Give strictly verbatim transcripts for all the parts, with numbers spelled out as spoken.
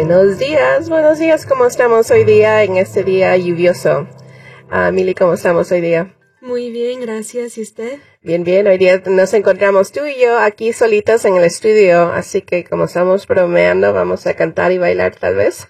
Buenos días, buenos días, ¿cómo estamos hoy día en este día lluvioso? Uh, Mili, ¿cómo estamos hoy día? Muy bien, gracias. ¿Y usted? Bien, bien. Hoy día nos encontramos tú y yo aquí solitos en el estudio, así que como estamos bromeando, vamos a cantar y bailar tal vez.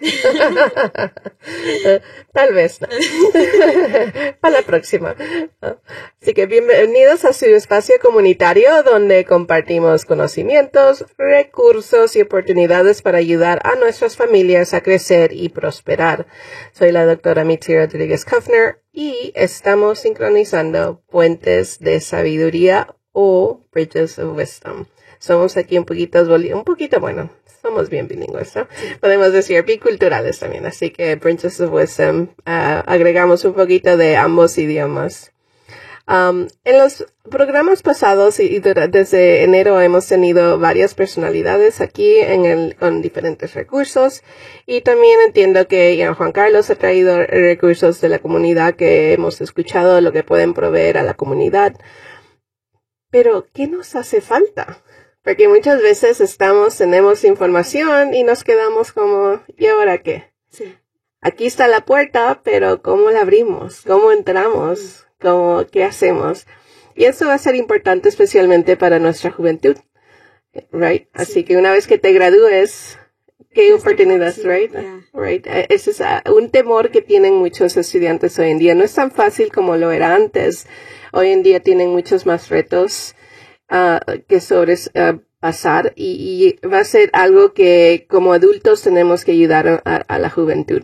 Tal vez no. Para la próxima. Así que bienvenidos a su espacio comunitario donde compartimos conocimientos, recursos y oportunidades para ayudar a nuestras familias a crecer y prosperar. Soy la doctora Mitzi Rodríguez Kufner y estamos sincronizando puentes de sabiduría o Bridges of Wisdom. Somos aquí un poquito, un poquito, bueno, somos bien bilingües, ¿no? Podemos decir biculturales también, así que Bridges of Wisdom, uh, agregamos un poquito de ambos idiomas. Um, en los programas pasados y, y desde enero hemos tenido varias personalidades aquí en el, con diferentes recursos y también entiendo que ya, Juan Carlos ha traído recursos de la comunidad que hemos escuchado, lo que pueden proveer a la comunidad. Pero, ¿qué nos hace falta? Porque muchas veces estamos, tenemos información y nos quedamos como, ¿y ahora qué? Sí. Aquí está la puerta, pero ¿cómo la abrimos? ¿Cómo entramos? ¿Cómo, qué hacemos? Y eso va a ser importante especialmente para nuestra juventud, right? Sí. Así que una vez que te gradúes, ¿qué oportunidades, sí, right? Yeah. Right. Ese es uh, un temor que tienen muchos estudiantes hoy en día. No es tan fácil como lo era antes. Hoy en día tienen muchos más retos uh, que sobrepasar uh, y, y va a ser algo que como adultos tenemos que ayudar a, a la juventud.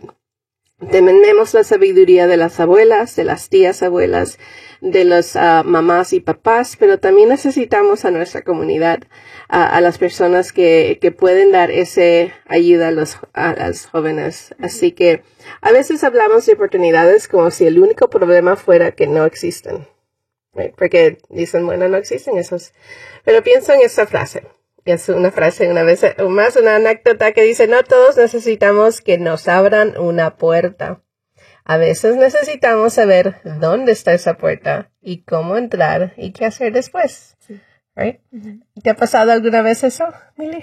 Tenemos la sabiduría de las abuelas, de las tías abuelas, de las uh, mamás y papás, pero también necesitamos a nuestra comunidad, a, a las personas que, que pueden dar esa ayuda a los a las jóvenes. Así que a veces hablamos de oportunidades como si el único problema fuera que no existen. Right? Porque dicen, bueno, no existen esos. Pero pienso en esta frase. Y es una frase, una vez más, una anécdota que dice, no todos necesitamos que nos abran una puerta. A veces necesitamos saber dónde está esa puerta y cómo entrar y qué hacer después. Sí. Right? Uh-huh. ¿Te ha pasado alguna vez eso, Mili?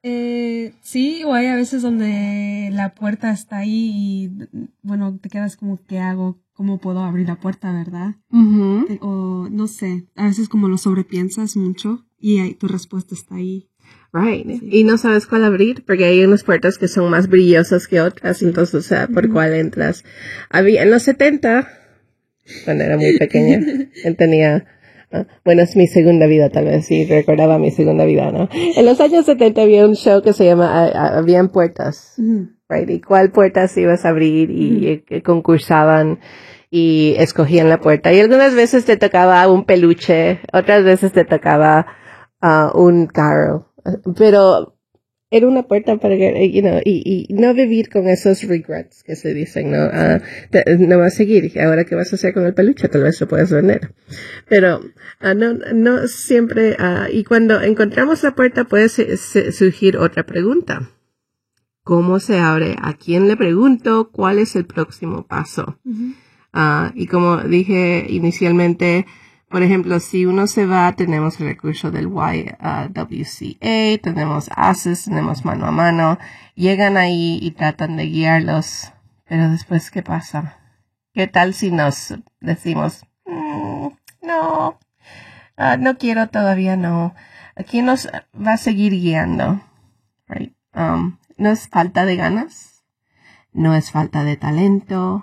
Eh, sí, o hay a veces donde la puerta está ahí y, bueno, te quedas como, ¿qué hago? ¿Cómo puedo abrir la puerta, verdad? Uh-huh. Eh, o, no sé, a veces como lo sobrepiensas mucho y ahí, tu respuesta está ahí. Right. Sí. Y no sabes cuál abrir porque hay unas puertas que son más brillosas que otras, entonces, o sea, ¿por uh-huh. cuál entras? Había, en los setenta, cuando era muy pequeña, él tenía, uh, bueno, es mi segunda vida tal vez, sí, recordaba mi segunda vida, ¿no? En los años setenta había un show que se llama, uh, Habían Puertas, uh-huh. right? Y cuál puertas ibas a abrir y uh-huh. concursaban y escogían la puerta. Y algunas veces te tocaba un peluche, otras veces te tocaba uh, un carro. Pero era una puerta para que, you know, y, y no vivir con esos regrets que se dicen, ¿no? Uh, te, no vas a seguir. Ahora, ¿qué vas a hacer con el peluche? Tal vez lo puedes vender. Pero uh, no, no siempre, uh, y cuando encontramos la puerta puede se, se, surgir otra pregunta. ¿Cómo se abre? ¿A quién le pregunto? ¿Cuál es el próximo paso? Uh-huh. Uh, y como dije inicialmente, por ejemplo, si uno se va, tenemos el recurso del Y W C A, tenemos A C E S, tenemos mano a mano. Llegan ahí y tratan de guiarlos. Pero después, ¿qué pasa? ¿Qué tal si nos decimos, mm, no, uh, no quiero todavía, no? ¿Quién nos va a seguir guiando? Right? Um, no es falta de ganas, no es falta de talento.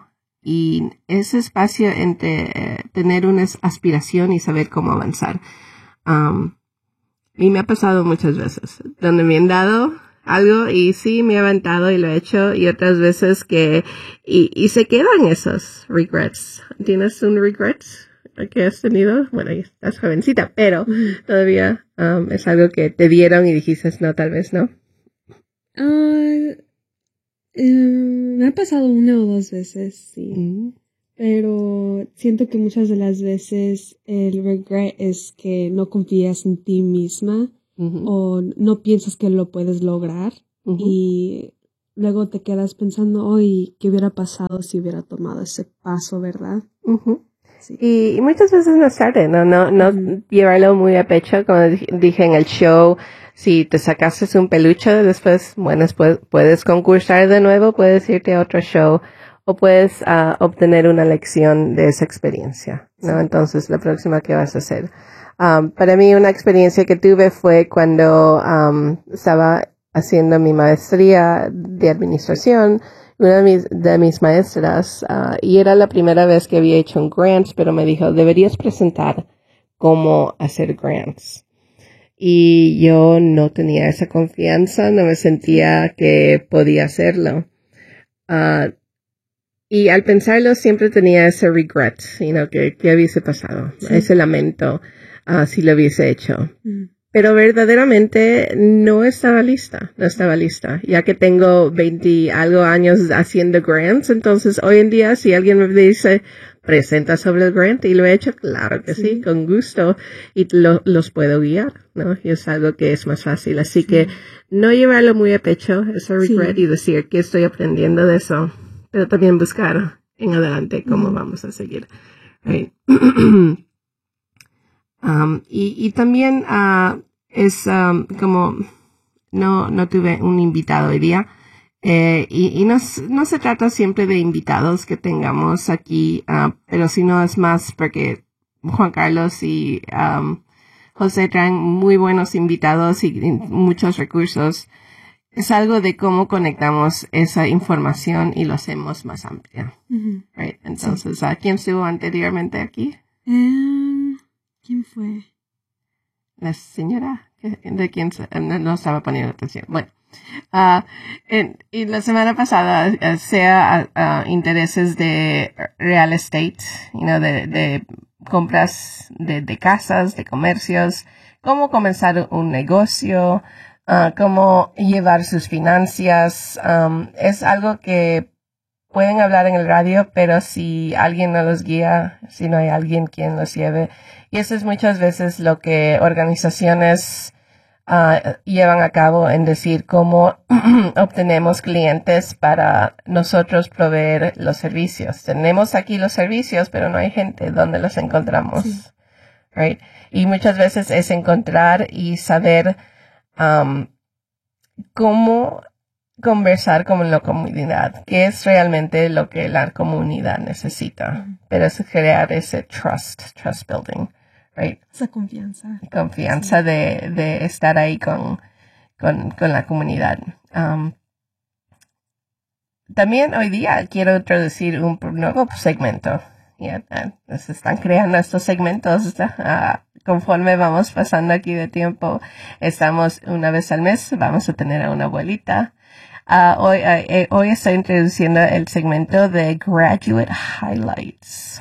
Y ese espacio entre eh, tener una aspiración y saber cómo avanzar. Um, y me ha pasado muchas veces, donde me han dado algo y sí me he aventado y lo he hecho, y otras veces que, y, y se quedan esos regrets. ¿Tienes un regret que has tenido? Bueno, estás jovencita, pero todavía um, es algo que te dieron y dijiste, no, tal vez no. Uh... Um, me ha pasado una o dos veces, sí. Mm. Pero siento que muchas de las veces el regret es que no confías en ti misma uh-huh. o no piensas que lo puedes lograr uh-huh. y luego te quedas pensando, oye, ¿qué hubiera pasado si hubiera tomado ese paso, verdad? Uh-huh. Sí. Y, y muchas veces no es tarde, no, no, no uh-huh. llevarlo muy a pecho, como dije en el show, si te sacaste un peluche después, bueno, después puedes concursar de nuevo, puedes irte a otro show, o puedes uh, obtener una lección de esa experiencia, ¿no? Sí. Entonces, la próxima que vas a hacer. Um, para mí, una experiencia que tuve fue cuando um, estaba haciendo mi maestría de administración. Una de mis, de mis maestras, uh, y era la primera vez que había hecho un grant, pero me dijo, deberías presentar cómo hacer grants. Y yo no tenía esa confianza, no me sentía que podía hacerlo. Uh, y al pensarlo siempre tenía ese regret, you know, que, que hubiese pasado, sí. ese lamento, uh, si lo hubiese hecho. Mm. Pero verdaderamente no estaba lista, no estaba lista. Ya que tengo veinte algo años haciendo grants, entonces hoy en día si alguien me dice, presenta sobre el grant y lo he hecho, claro que sí, sí con gusto, y lo, los puedo guiar, ¿no? Y es algo que es más fácil. Así sí. que no llevarlo muy a pecho, ese regret, sí. y decir que estoy aprendiendo de eso, pero también buscar en adelante cómo mm. vamos a seguir. Right. Um, y, y también uh, es um, como no no tuve un invitado hoy día eh, y, y no, no se trata siempre de invitados que tengamos aquí, uh, pero sino es más porque Juan Carlos y um, José traen muy buenos invitados y, y muchos recursos. Es algo de cómo conectamos esa información y lo hacemos más amplia. Mm-hmm. Right? Entonces, sí. ¿a quién estuvo anteriormente aquí? Um... ¿Quién fue? La señora, de quién no, no estaba poniendo atención. Bueno, uh, en, y la semana pasada, uh, sea uh, intereses de real estate, you know, de, de compras de, de casas, de comercios, cómo comenzar un negocio, uh, cómo llevar sus finanzas. Um, es algo que pueden hablar en el radio, pero si alguien no los guía, si no hay alguien quien los lleve. Y eso es muchas veces lo que organizaciones uh, llevan a cabo en decir cómo obtenemos clientes para nosotros proveer los servicios. Tenemos aquí los servicios, pero no hay gente donde los encontramos. Sí. Right? Y muchas veces es encontrar y saber um, cómo conversar con la comunidad, qué es realmente lo que la comunidad necesita, mm. pero es crear ese trust, trust building, right? Esa confianza. Confianza sí. de, de estar ahí con, con, con la comunidad. Um, también hoy día quiero introducir un nuevo segmento. Yeah, uh, se están creando estos segmentos uh, conforme vamos pasando aquí de tiempo. Estamos una vez al mes, vamos a tener a una abuelita. Uh, hoy, uh, hoy estoy introduciendo el segmento de Graduate Highlights.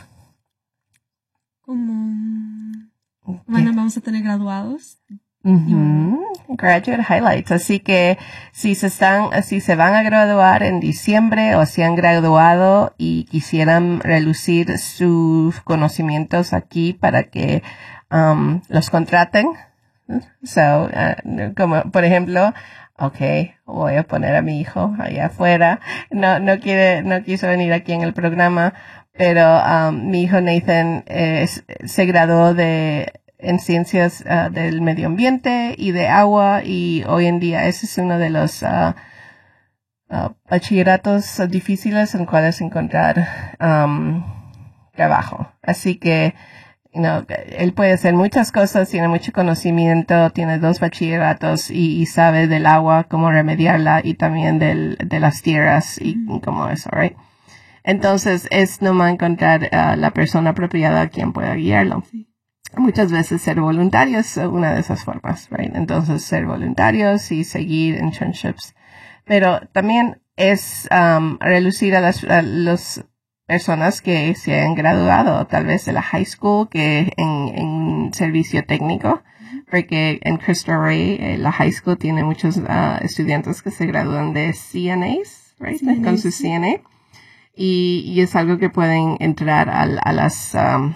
¿Cómo? Bueno, vamos a tener graduados. Uh-huh. Graduate Highlights. Así que si se están, si se van a graduar en diciembre o si han graduado y quisieran relucir sus conocimientos aquí para que um, los contraten. So, uh, como por ejemplo, okay, voy a poner a mi hijo allá afuera. No, no quiere, no quiso venir aquí en el programa, pero um, mi hijo Nathan eh, se graduó de en ciencias uh, del medio ambiente y de agua, y hoy en día ese es uno de los uh, uh, bachilleratos difíciles en cuales encontrar um, trabajo. Así que you know, él puede hacer muchas cosas, tiene mucho conocimiento, tiene dos bachilleratos y, y sabe del agua, cómo remediarla, y también del, de las tierras y, y como eso, right? Entonces es nomás encontrar uh, la persona apropiada a quien pueda guiarlo. Sí. Muchas veces ser voluntarios es una de esas formas, right? Entonces ser voluntarios y seguir internships. Pero también es um, relucir a las a los personas que se han graduado tal vez de la high school, que en, en servicio técnico, porque en Cristo Rey eh, la high school tiene muchos uh, estudiantes que se gradúan de C N As, right? C N A, con su C N A. Y, y es algo que pueden entrar a, a las um,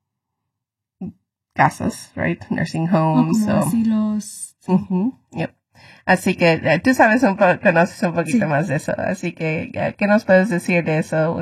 casas, right? Nursing homes. O como asilos. Uh-huh, yep. Así que uh, tú sabes un poco, conoces un poquito sí. más de eso. Así que, uh, ¿qué nos puedes decir de eso?